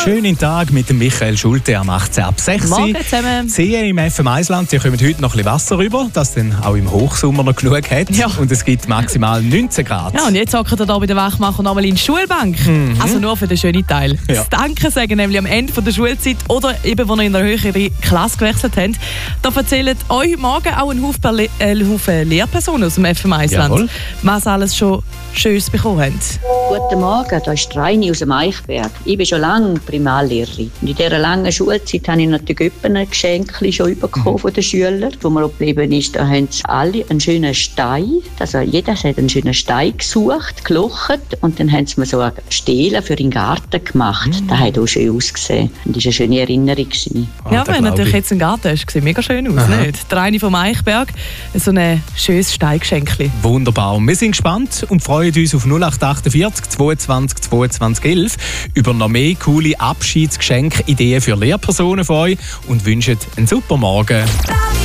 schönen Tag mit dem Michael Schulte am 18 ab 6. Morgen zusammen. Seen im FM1-Land, die kommen heute noch ein bisschen Wasser rüber, das dann auch im Hochsommer noch genug hat. Ja. Und es gibt maximal 19 Grad. Ja, und jetzt hockt ihr hier bei der Wachmacher nochmal in die Schulbank. Also nur für den schönen Teil. Ja. Das Danke sagen nämlich am Ende der Schulzeit oder eben, wo ihr in der höheren Klasse gewechselt habt. Da erzählen euch heute Morgen auch ein Haufen Lehrpersonen aus dem FM1-Land, Jawohl. was alles schon Schönes bekommen haben. Guten Morgen, da ist Reini aus dem Eichberg. Ich bin schon lange Primarlehrerin. Und in dieser langen Schulzeit habe ich natürlich ein Geschenk schon bekommen von den Schülern. Wo man geblieben ist, da haben sie alle einen schönen Stein. Also jeder hat einen schönen Stein gesucht, gelocht und dann haben sie mir so eine Stele für den Garten gemacht. Das hat auch schön ausgesehen. Und das war eine schöne Erinnerung. Ja, da wenn glaub natürlich ich. jetzt ein Garten hast, sieht mega schön aus, Aha. nicht? Der Reini vom Eichberg, so ein schönes Steingeschenkli. Wunderbar. Und wir sind gespannt und freuen uns auf 0848 22 22 11 über noch mehr coole Abschiedsgeschenkideen für Lehrpersonen von euch und wünschen einen super Morgen.